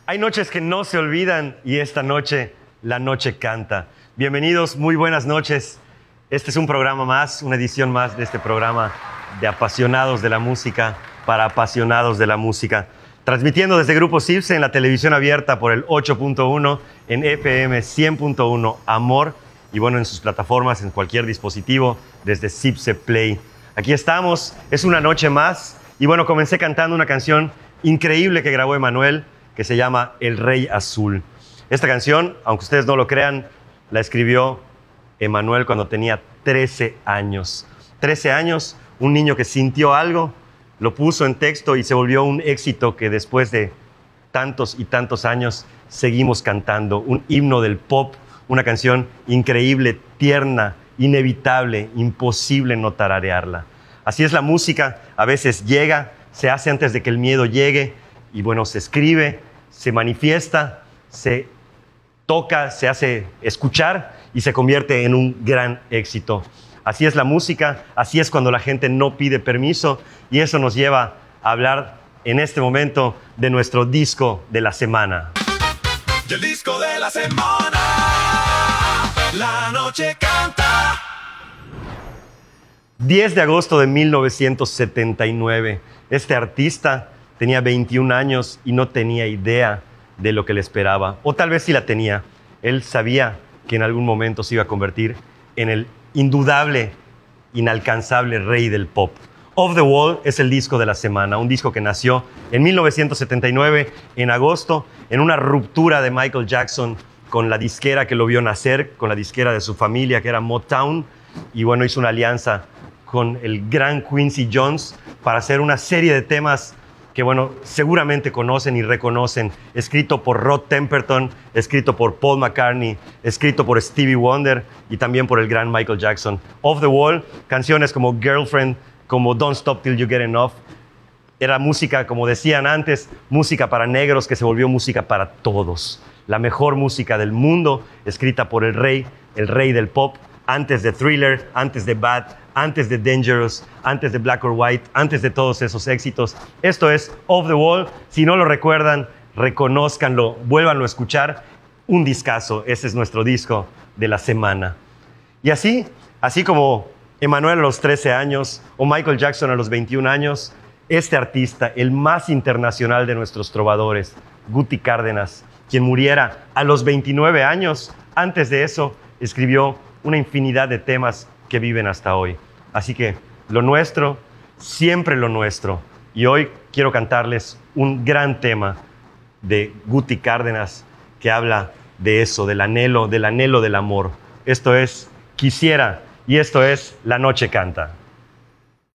Hay noches que no se olvidan y esta noche la noche canta. Bienvenidos, muy buenas noches. Este es un programa más, una edición más de este programa de apasionados de la música para apasionados de la música. Transmitiendo desde Grupo CIPSE en la televisión abierta por el 8.1, en FM 100.1 Amor y bueno, en sus plataformas, en cualquier dispositivo, desde CIPSE Play. Aquí estamos, es una noche más y bueno, comencé cantando una canción increíble que grabó Emanuel, que se llama El Rey Azul. Esta canción, aunque ustedes no lo crean, la escribió Emanuel cuando tenía 13 años. 13 años, un niño que sintió algo, lo puso en texto y se volvió un éxito que después de tantos y tantos años seguimos cantando. Un himno del pop, una canción increíble, tierna, inevitable, imposible no tararearla. Así es la música, a veces llega, se hace antes de que el miedo llegue y bueno, se escribe, se manifiesta, se toca, se hace escuchar y se convierte en un gran éxito. Así es la música, así es cuando la gente no pide permiso y eso nos lleva a hablar en este momento de nuestro disco de la semana. Y el disco de la semana, la noche canta. 10 de agosto de 1979, este artista tenía 21 años y no tenía idea de lo que le esperaba. O tal vez sí la tenía. Él sabía que en algún momento se iba a convertir en el indudable, inalcanzable rey del pop. Off the Wall es el disco de la semana, un disco que nació en 1979, en agosto, en una ruptura de Michael Jackson con la disquera que lo vio nacer, con la disquera de su familia, que era Motown, y bueno, hizo una alianza con el gran Quincy Jones para hacer una serie de temas que, bueno, seguramente conocen y reconocen, escrito por Rod Temperton, escrito por Paul McCartney, escrito por Stevie Wonder y también por el gran Michael Jackson. Off the Wall, canciones como Girlfriend, como Don't Stop Till You Get Enough. Era música, como decían antes, música para negros que se volvió música para todos. La mejor música del mundo, escrita por el rey del pop, antes de Thriller, antes de Bad, antes de Dangerous, antes de Black or White, antes de todos esos éxitos. Esto es Off the Wall. Si no lo recuerdan, reconózcanlo, vuélvanlo a escuchar. Un discazo, ese es nuestro disco de la semana. Y así como Emanuel a los 13 años o Michael Jackson a los 21 años, este artista, el más internacional de nuestros trovadores, Guti Cárdenas, quien muriera a los 29 años, antes de eso escribió una infinidad de temas que viven hasta hoy. Así que lo nuestro, siempre lo nuestro. Y hoy quiero cantarles un gran tema de Guti Cárdenas que habla de eso, del anhelo del amor. Esto es Quisiera y esto es La Noche Canta.